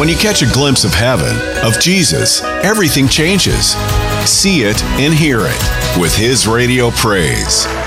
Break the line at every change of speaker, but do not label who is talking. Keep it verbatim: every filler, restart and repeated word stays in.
When you catch a glimpse of heaven, of Jesus, everything changes. See it and hear it with His Radio Praise.